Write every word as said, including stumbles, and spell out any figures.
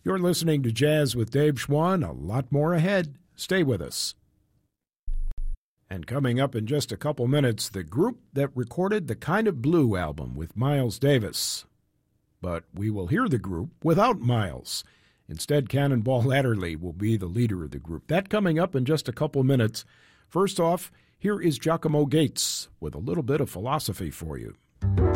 You're listening to Jazz with Dave Schwann. A lot more ahead. Stay with us. And coming up in just a couple minutes, the group that recorded the Kind of Blue album with Miles Davis. But we will hear the group without Miles. Instead, Cannonball Adderley will be the leader of the group. That coming up in just a couple minutes. First off, here is Giacomo Gates with a little bit of philosophy for you.